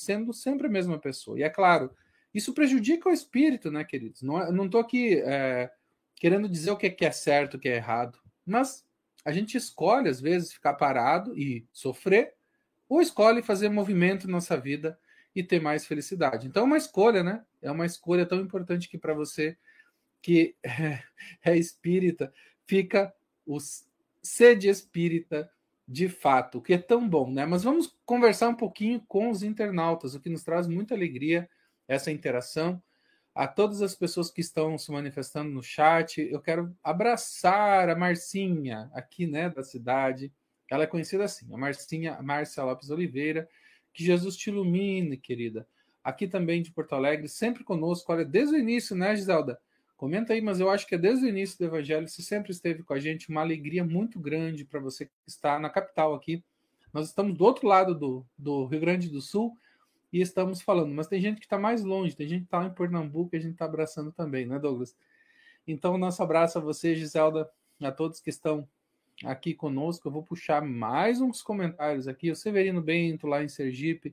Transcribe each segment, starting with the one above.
sendo sempre a mesma pessoa. E é claro, isso prejudica o espírito, né, queridos? Não estou aqui querendo dizer o que é certo, o que é errado, mas a gente escolhe, às vezes, ficar parado e sofrer, ou escolhe fazer movimento na nossa vida e ter mais felicidade. Então é uma escolha, né? É uma escolha tão importante que para você que é espírita, fica o sede espírita de fato, que é tão bom, né? Mas vamos conversar um pouquinho com os internautas, o que nos traz muita alegria, essa interação. A todas as pessoas que estão se manifestando no chat, eu quero abraçar a Marcinha, aqui, né, da cidade. Ela é conhecida assim, a Márcia Lopes Oliveira. Que Jesus te ilumine, querida. Aqui também de Porto Alegre, sempre conosco. Olha, desde o início, né, Giselda? Comenta aí, mas eu acho que é desde o início do Evangelho, você sempre esteve com a gente, uma alegria muito grande para você que está na capital aqui. Nós estamos do outro lado do Rio Grande do Sul e estamos falando, mas tem gente que está mais longe, tem gente que está em Pernambuco e a gente está abraçando também, né, Douglas? Então, nosso abraço a você, Giselda, a todos que estão aqui conosco. Eu vou puxar mais uns comentários aqui. O Severino Bento, lá em Sergipe,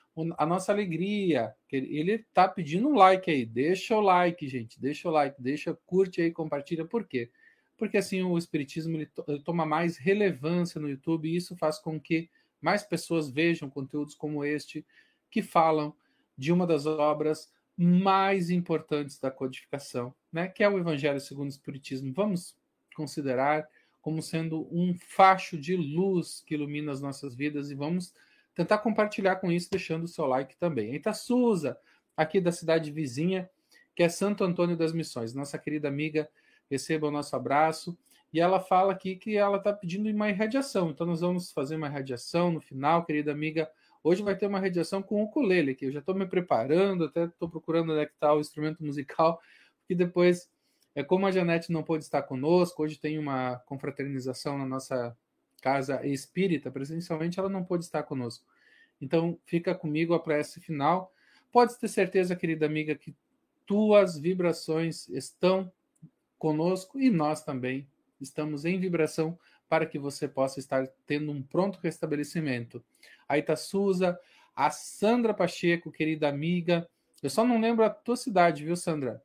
a nossa alegria, ele está pedindo um like aí, deixa o like, gente, deixa o like, curte aí, compartilha, por quê? Porque assim o Espiritismo ele toma mais relevância no YouTube e isso faz com que mais pessoas vejam conteúdos como este, que falam de uma das obras mais importantes da codificação, né, que é o Evangelho segundo o Espiritismo. Vamos considerar como sendo um facho de luz que ilumina as nossas vidas e vamos tentar compartilhar com isso, deixando o seu like também. Eita, Suza, aqui da cidade vizinha, que é Santo Antônio das Missões. Nossa querida amiga, receba o nosso abraço. E ela fala aqui que ela está pedindo uma irradiação. Então nós vamos fazer uma irradiação no final, querida amiga. Hoje vai ter uma irradiação com o ukulele, que eu já estou me preparando, até estou procurando onde é que está o instrumento musical, porque depois, como a Janete não pôde estar conosco, hoje tem uma confraternização na nossa casa espírita, presencialmente ela não pôde estar conosco. Então, fica comigo a prece final. Pode ter certeza, querida amiga, que tuas vibrações estão conosco e nós também estamos em vibração para que você possa estar tendo um pronto restabelecimento. A Itasuza, a Sandra Pacheco, querida amiga. Eu só não lembro a tua cidade, viu, Sandra?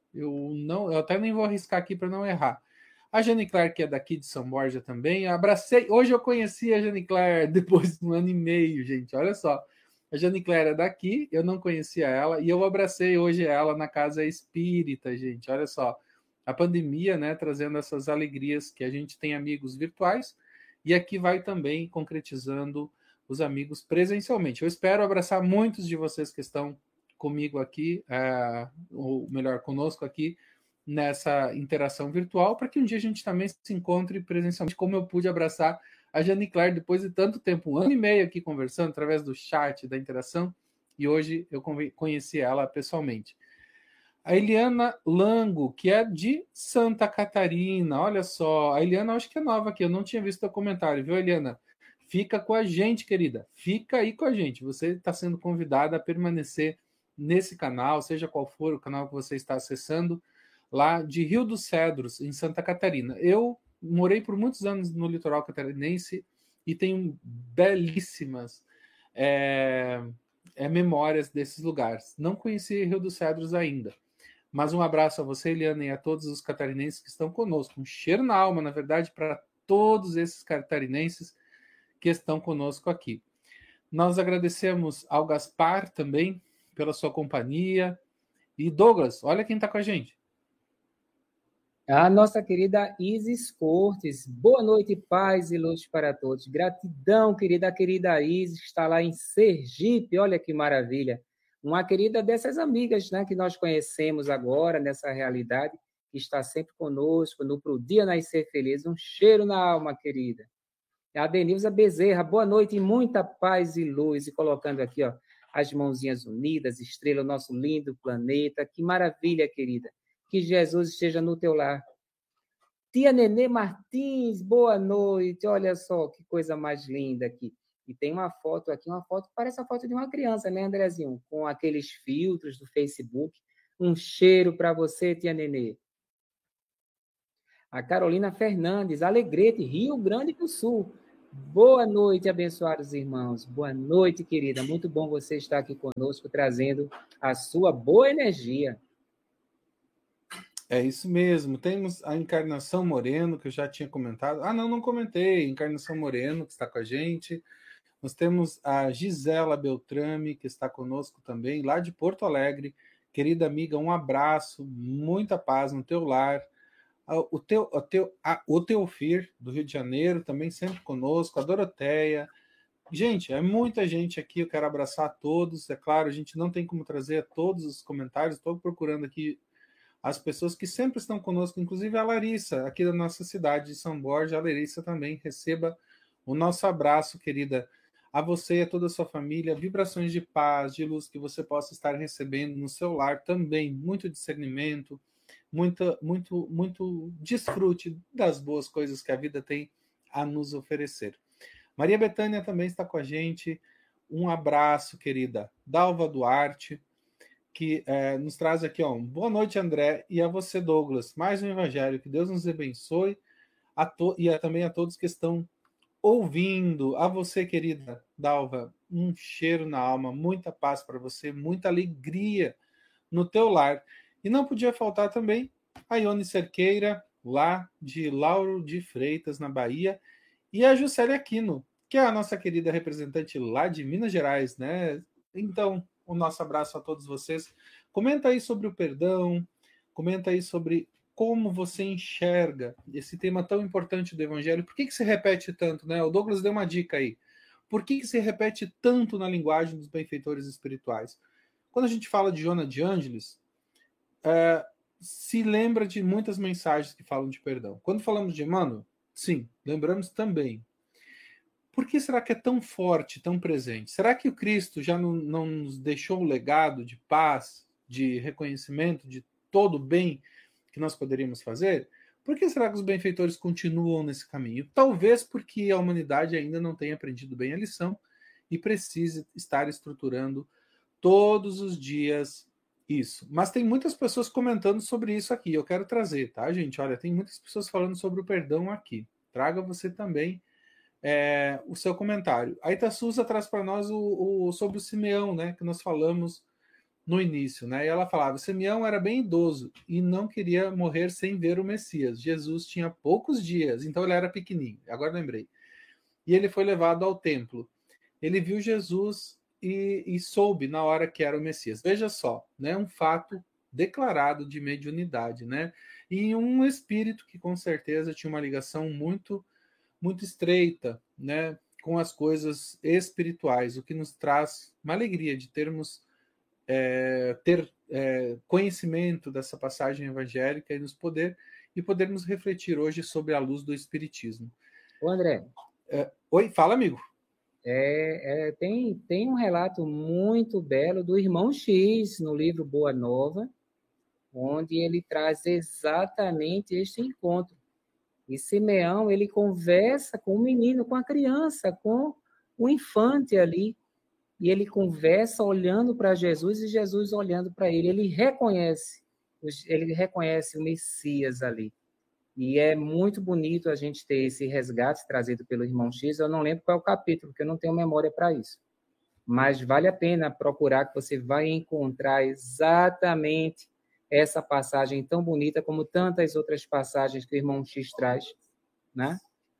Eu até nem vou arriscar aqui para não errar. A Jane Claire, que é daqui de São Borja também. Abracei. Hoje eu conheci a Jane Claire depois de um ano e meio, gente. Olha só. A Jane Claire é daqui, eu não conhecia ela, e eu abracei hoje ela na casa espírita, gente. Olha só. A pandemia, né, trazendo essas alegrias que a gente tem amigos virtuais, e aqui vai também concretizando os amigos presencialmente. Eu espero abraçar muitos de vocês que estão comigo aqui, ou melhor, conosco aqui, nessa interação virtual, para que um dia a gente também se encontre presencialmente, como eu pude abraçar a Jane Claire depois de tanto tempo, um ano e meio aqui conversando, através do chat, da interação, e hoje eu conheci ela pessoalmente. A Eliana Lango, que é de Santa Catarina, olha só, a Eliana acho que é nova aqui, eu não tinha visto o comentário, viu, Eliana? Fica com a gente, querida, fica aí com a gente, você está sendo convidada a permanecer nesse canal, seja qual for o canal que você está acessando, lá de Rio dos Cedros, em Santa Catarina. Eu morei por muitos anos no litoral catarinense e tenho belíssimas memórias desses lugares. Não conheci Rio dos Cedros ainda, mas um abraço a você, Eliana, e a todos os catarinenses que estão conosco. Um cheiro na alma, na verdade, para todos esses catarinenses que estão conosco aqui. Nós agradecemos ao Gaspar também pela sua companhia. E Douglas, olha quem está com a gente. A nossa querida Isis Cortes. Boa noite, paz e luz para todos. Gratidão, querida Isis, está lá em Sergipe, olha que maravilha. Uma querida dessas amigas, né, que nós conhecemos agora, nessa realidade, que está sempre conosco, no Pro Dia Nascer Feliz. Um cheiro na alma, querida. A Denilza Bezerra, boa noite, muita paz e luz. E colocando aqui, ó, as mãozinhas unidas, estrela, o nosso lindo planeta. Que maravilha, querida. Que Jesus esteja no teu lar. Tia Nenê Martins, boa noite. Olha só que coisa mais linda aqui. E tem uma foto aqui, uma foto que parece a foto de uma criança, né, Andrezinho? Com aqueles filtros do Facebook. Um cheiro para você, tia Nenê. A Carolina Fernandes, Alegrete, Rio Grande do Sul. Boa noite, abençoados irmãos. Boa noite, querida. Muito bom você estar aqui conosco, trazendo a sua boa energia. É isso mesmo. Temos a Encarnação Moreno, que eu já tinha comentado. Ah, não comentei. Encarnação Moreno, que está com a gente. Nós temos a Gisela Beltrame, que está conosco também, lá de Porto Alegre. Querida amiga, um abraço, muita paz no teu lar. O Teofir, do Rio de Janeiro, também sempre conosco. A Doroteia. Gente, é muita gente aqui. Eu quero abraçar a todos. É claro, a gente não tem como trazer todos os comentários. Estou procurando aqui as pessoas que sempre estão conosco, inclusive a Larissa, aqui da nossa cidade de São Borja. A Larissa também receba o nosso abraço, querida. A você e a toda a sua família, vibrações de paz, de luz que você possa estar recebendo no seu lar também, muito discernimento, muito desfrute das boas coisas que a vida tem a nos oferecer. Maria Bethânia também está com a gente. Um abraço, querida. Dalva Duarte, que nos traz aqui, ó, boa noite, André, e a você, Douglas. Mais um evangelho. Que Deus nos abençoe também a todos que estão ouvindo. A você, querida Dalva, um cheiro na alma, muita paz para você, muita alegria no teu lar. E não podia faltar também a Ione Cerqueira, lá de Lauro de Freitas, na Bahia, e a Juscelia Aquino, que é a nossa querida representante lá de Minas Gerais, né? Então, o nosso abraço a todos vocês. Comenta aí sobre o perdão, comenta aí sobre como você enxerga esse tema tão importante do Evangelho. Por que se repete tanto, né? O Douglas deu uma dica aí. Por que se repete tanto na linguagem dos benfeitores espirituais? Quando a gente fala de Joana de Ângeles, se lembra de muitas mensagens que falam de perdão. Quando falamos de Emmanuel, sim, lembramos também. Por que será que é tão forte, tão presente? Será que o Cristo já não nos deixou um legado de paz, de reconhecimento de todo o bem que nós poderíamos fazer? Por que será que os benfeitores continuam nesse caminho? Talvez porque a humanidade ainda não tenha aprendido bem a lição e precise estar estruturando todos os dias isso. Mas tem muitas pessoas comentando sobre isso aqui. Eu quero trazer, tá, gente? Olha, tem muitas pessoas falando sobre o perdão aqui. Traga você também o seu comentário. A Itasusa traz para nós sobre o Simeão, né, que nós falamos no início, né? E ela falava: Simeão era bem idoso e não queria morrer sem ver o Messias. Jesus tinha poucos dias, então ele era pequenininho. Agora lembrei. E ele foi levado ao templo. Ele viu Jesus e soube na hora que era o Messias. Veja só, né? Um fato declarado de mediunidade, né? E um espírito que com certeza tinha uma ligação muito estreita, né, com as coisas espirituais, o que nos traz uma alegria de termos ter conhecimento dessa passagem evangélica e podermos refletir hoje sobre a luz do Espiritismo. Ô, André. Oi, fala, amigo. Tem um relato muito belo do Irmão X no livro Boa Nova, onde ele traz exatamente este encontro. E Simeão, ele conversa com o menino, com a criança, com o infante ali. E ele conversa olhando para Jesus e Jesus olhando para ele. Ele reconhece o Messias ali. E é muito bonito a gente ter esse resgate trazido pelo Irmão X. Eu não lembro qual é o capítulo, porque eu não tenho memória para isso. Mas vale a pena procurar, que você vai encontrar exatamente essa passagem tão bonita como tantas outras passagens que o Irmão X traz, né?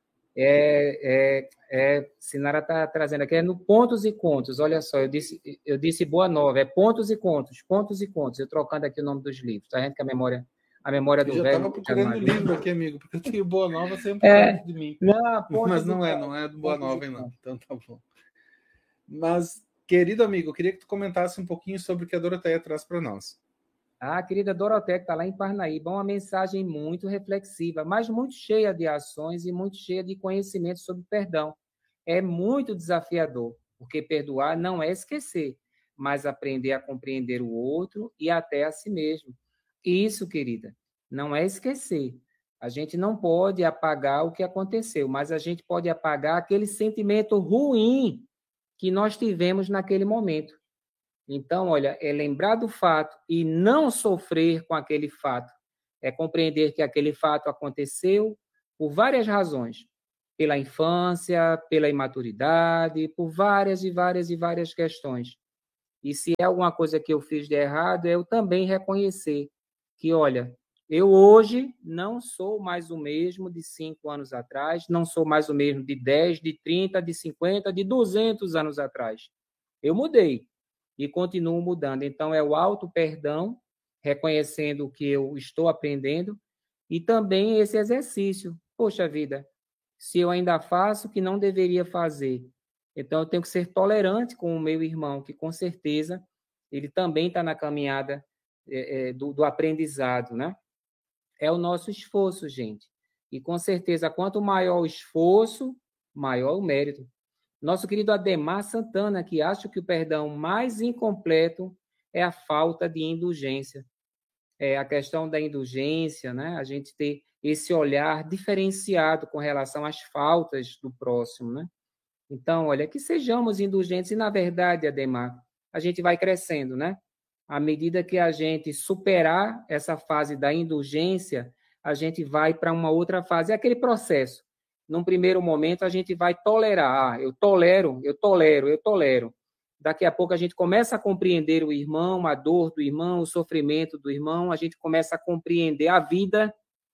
Sinara está trazendo aqui, no Pontos e Contos. Olha só, eu disse Boa Nova, é Pontos e Contos, eu trocando aqui o nome dos livros. Tá vendo que a memória do velho... Eu já estava procurando o livro aqui, amigo, porque eu tenho Boa Nova sempre perto de mim. Mas não é do Boa Nova, não. Então tá bom. Mas, querido amigo, eu queria que tu comentasse um pouquinho sobre o que a Doroteia traz para nós. A querida Doroteia, que está lá em Parnaíba, uma mensagem muito reflexiva, mas muito cheia de ações e muito cheia de conhecimento sobre perdão. É muito desafiador, porque perdoar não é esquecer, mas aprender a compreender o outro e até a si mesmo. Isso, querida, não é esquecer. A gente não pode apagar o que aconteceu, mas a gente pode apagar aquele sentimento ruim que nós tivemos naquele momento. Então, olha, é lembrar do fato e não sofrer com aquele fato. É compreender que aquele fato aconteceu por várias razões. pela infância, pela imaturidade, por várias e várias e várias questões. E se é alguma coisa que eu fiz de errado, eu também reconhecer que, olha, eu hoje não sou mais o mesmo de 5 anos atrás, não sou mais o mesmo de 10, de 30, de 50, de 200 anos atrás. Eu mudei e continuo mudando. Então, é o auto-perdão, reconhecendo o que eu estou aprendendo, e também esse exercício. Poxa vida, se eu ainda faço o que não deveria fazer, então eu tenho que ser tolerante com o meu irmão, que com certeza ele também está na caminhada do aprendizado, né? É o nosso esforço, gente. E com certeza, quanto maior o esforço, maior o mérito. Nosso querido Ademar Santana, que acha que o perdão mais incompleto é a falta de indulgência. É a questão da indulgência, né? A gente ter esse olhar diferenciado com relação às faltas do próximo, né? Então, olha, que sejamos indulgentes e, na verdade, Ademar, a gente vai crescendo, né? À medida que a gente superar essa fase da indulgência, a gente vai para uma outra fase. É aquele processo. Num primeiro momento, a gente vai tolerar. Eu tolero, eu tolero, eu tolero. Daqui a pouco a gente começa a compreender o irmão, a dor do irmão, o sofrimento do irmão, a gente começa a compreender a vida,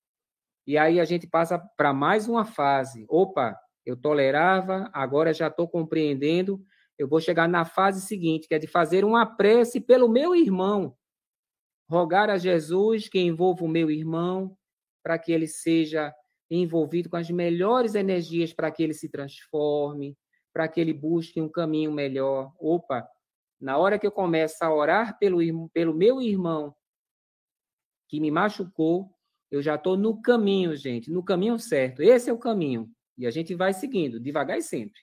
e aí a gente passa para mais uma fase. Opa, eu tolerava, agora já estou compreendendo, eu vou chegar na fase seguinte, que é de fazer uma prece pelo meu irmão, rogar a Jesus que envolva o meu irmão, para que ele seja envolvido com as melhores energias para que ele se transforme, para que ele busque um caminho melhor. Opa, na hora que eu começo a orar pelo meu irmão que me machucou, eu já estou no caminho, gente, no caminho certo. Esse é o caminho. E a gente vai seguindo, devagar e sempre.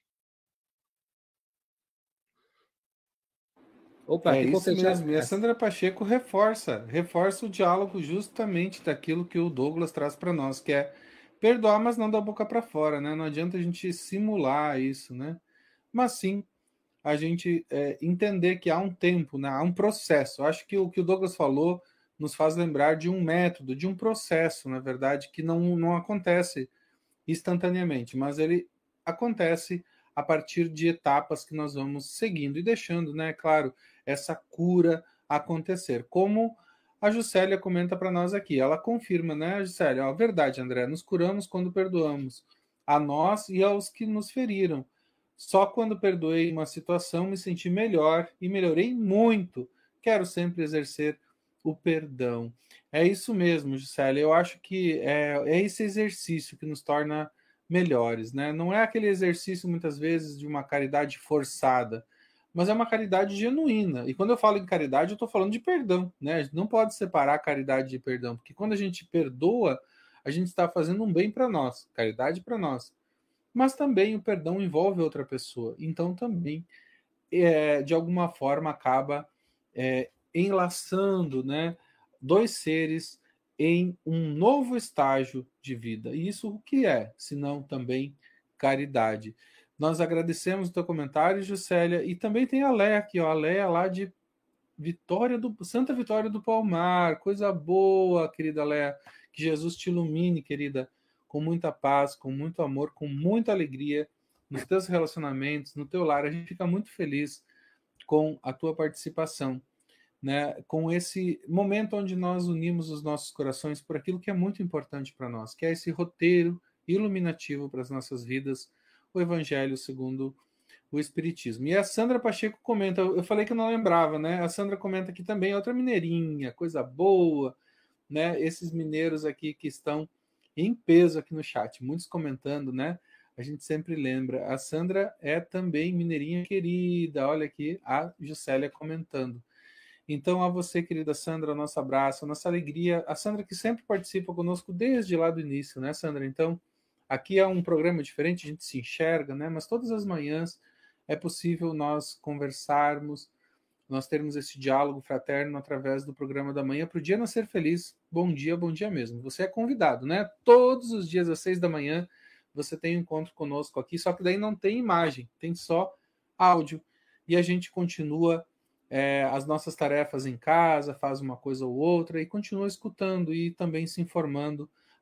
Opa, É ficou isso fechado? mesmo. E a Sandra Pacheco reforça o diálogo justamente daquilo que o Douglas traz para nós, que é perdoar, mas não da boca para fora, né? Não adianta a gente simular isso, né? Mas sim a gente entender que há um tempo, né? Há um processo. Eu acho que o Douglas falou nos faz lembrar de um método, de um processo, na verdade, que não acontece instantaneamente, mas ele acontece a partir de etapas que nós vamos seguindo e deixando, né, claro, essa cura acontecer. Como a Juscelia comenta para nós aqui, ela confirma, né, Juscelia, a verdade, André, nos curamos quando perdoamos a nós e aos que nos feriram. Só quando perdoei uma situação me senti melhor e melhorei muito. Quero sempre exercer o perdão. É isso mesmo, Gisele. Eu acho que é esse exercício que nos torna melhores, né? Não é aquele exercício, muitas vezes, de uma caridade forçada, mas é uma caridade genuína. E quando eu falo em caridade, eu estou falando de perdão, né? A gente não pode separar a caridade de perdão, porque quando a gente perdoa, a gente está fazendo um bem para nós, caridade para nós. Mas também o perdão envolve outra pessoa. Então também, de alguma forma, acaba enlaçando, né, dois seres em um novo estágio de vida. E isso o que é, senão também caridade. Nós agradecemos o teu comentário, Juscelia, e também tem a Léa aqui, ó, a Léa lá de Santa Vitória do Palmar, coisa boa, querida Léa, que Jesus te ilumine, querida, com muita paz, com muito amor, com muita alegria nos teus relacionamentos, no teu lar. A gente fica muito feliz com a tua participação, né, com esse momento onde nós unimos os nossos corações por aquilo que é muito importante para nós, que é esse roteiro iluminativo para as nossas vidas, o Evangelho segundo o Espiritismo. E a Sandra Pacheco comenta, eu falei que eu não lembrava, né? A Sandra comenta aqui também, outra mineirinha, coisa boa, né? Esses mineiros aqui que estão em peso aqui no chat, muitos comentando, né? A gente sempre lembra. A Sandra é também mineirinha querida, olha aqui a Juscelia comentando. Então, a você, querida Sandra, nosso abraço, nossa alegria. A Sandra que sempre participa conosco desde lá do início, né, Sandra? Então, aqui é um programa diferente, a gente se enxerga, né? Mas todas as manhãs é possível nós conversarmos, nós termos esse diálogo fraterno através do programa da manhã para o dia nascer feliz. Bom dia mesmo. Você é convidado, né? Todos os dias às 6 da manhã você tem um encontro conosco aqui, só que daí não tem imagem, tem só áudio. E a gente continua as nossas tarefas em casa, faz uma coisa ou outra e continua escutando e também se informando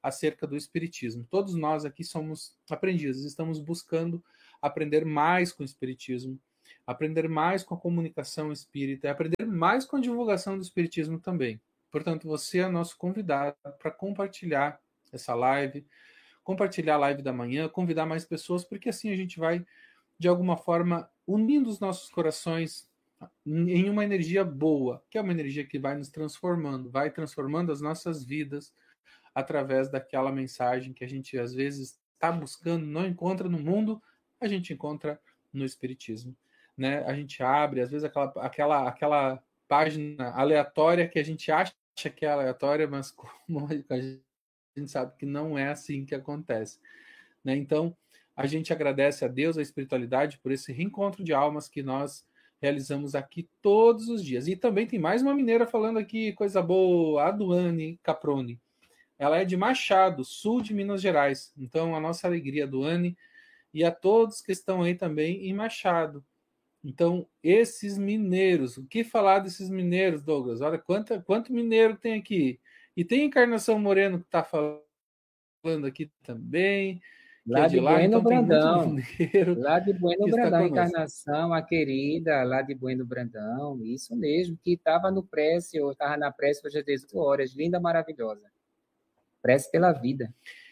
acerca do Espiritismo. Todos nós aqui somos aprendizes, estamos buscando aprender mais com o Espiritismo, aprender mais com a comunicação espírita, aprender mais com a divulgação do Espiritismo também. Portanto, você é nosso convidado para compartilhar essa live, compartilhar a live da manhã, convidar mais pessoas, porque assim a gente vai, de alguma forma, unindo os nossos corações em uma energia boa, que é uma energia que vai nos transformando, vai transformando as nossas vidas através daquela mensagem que a gente às vezes está buscando, não encontra no mundo, a gente encontra no Espiritismo. Né? A gente abre, às vezes, aquela página aleatória que a gente acha que é aleatória, mas como a gente sabe que não é assim que acontece. Né? Então, a gente agradece a Deus, a espiritualidade, por esse reencontro de almas que nós realizamos aqui todos os dias. E também tem mais uma mineira falando aqui, coisa boa, a Duane Caproni. Ela é de Machado, sul de Minas Gerais. Então, a nossa alegria, Duane, e a todos que estão aí também em Machado. Então, esses mineiros, o que falar desses mineiros, Douglas? Olha quanto mineiro tem aqui. E tem Encarnação Moreno que está falando aqui também, que é de lá, Bueno então Brandão. tem muito mineiro. Lá de Bueno que está Brandão, conosco. Encarnação, a querida, lá de Bueno Brandão, isso mesmo, que estava no prece, ou estava na prece hoje às 18 horas, linda, maravilhosa. Prece pela vida.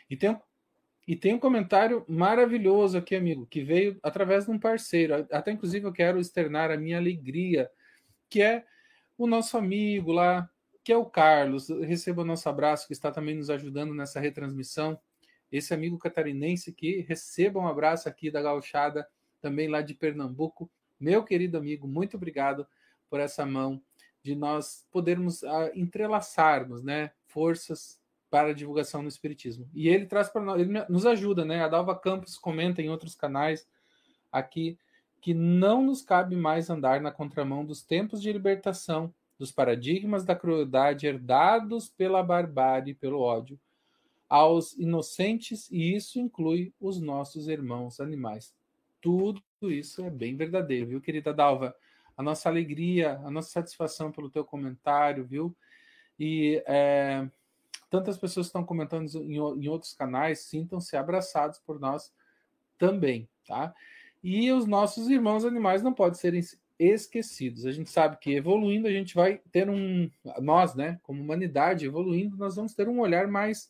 E tem um comentário maravilhoso aqui, amigo, que veio através de um parceiro. Até, inclusive, eu quero externar a minha alegria, que é o nosso amigo lá, que é o Carlos. Receba o nosso abraço, que está também nos ajudando nessa retransmissão. Esse amigo catarinense que receba um abraço aqui da Gauchada, também lá de Pernambuco. Meu querido amigo, muito obrigado por essa mão de nós podermos entrelaçarmos, né, forças para a divulgação do Espiritismo. E ele traz para nós, ele nos ajuda, né? A Dalva Campos comenta em outros canais aqui que não nos cabe mais andar na contramão dos tempos de libertação, dos paradigmas da crueldade herdados pela barbárie e pelo ódio aos inocentes, e isso inclui os nossos irmãos animais. Tudo isso é bem verdadeiro, viu, querida Dalva? A nossa alegria, a nossa satisfação pelo teu comentário, viu? E tantas pessoas estão comentando em outros canais, sintam-se abraçados por nós também, tá? E os nossos irmãos animais não podem ser esquecidos. A gente sabe que evoluindo a gente vai ter nós, né, como humanidade evoluindo, nós vamos ter um olhar mais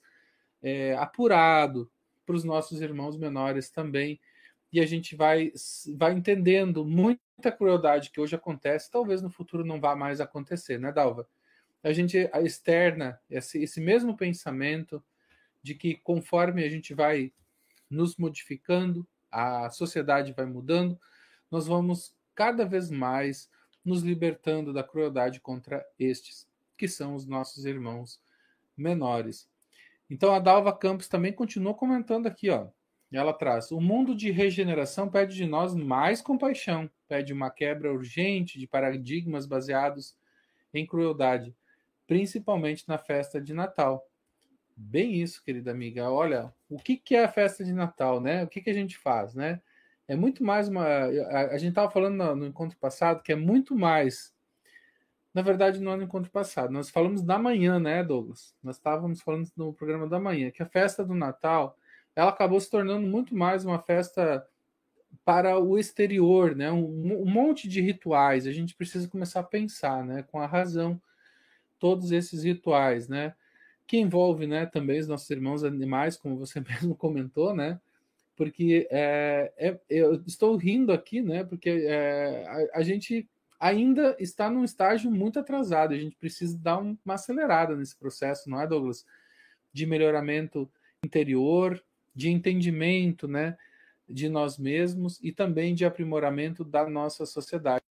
apurado para os nossos irmãos menores também, e a gente vai entendendo muita crueldade que hoje acontece, talvez no futuro não vá mais acontecer, né, Dalva? A gente externa esse mesmo pensamento de que conforme a gente vai nos modificando, a sociedade vai mudando, nós vamos cada vez mais nos libertando da crueldade contra estes, que são os nossos irmãos menores. Então a Dalva Campos também continua comentando aqui, ó. Ela traz: o mundo de regeneração pede de nós mais compaixão, pede uma quebra urgente de paradigmas baseados em crueldade, principalmente na festa de Natal. Bem isso, querida amiga. Olha, o que é a festa de Natal, né? O que a gente faz, né? É muito mais uma... A gente estava falando no encontro passado que é muito mais... Na verdade, não é no encontro passado. Nós falamos da manhã, né, Douglas? Nós estávamos falando no programa da manhã, que a festa do Natal, ela acabou se tornando muito mais uma festa para o exterior, né? Um monte de rituais. A gente precisa começar a pensar, né? Com a razão, todos esses rituais, né? Que envolve, né, também os nossos irmãos animais, como você mesmo comentou, né? Porque eu estou rindo aqui, né? Porque a gente ainda está num estágio muito atrasado. A gente precisa dar uma acelerada nesse processo, não é, Douglas? De melhoramento interior, de entendimento, né? De nós mesmos e também de aprimoramento da nossa sociedade.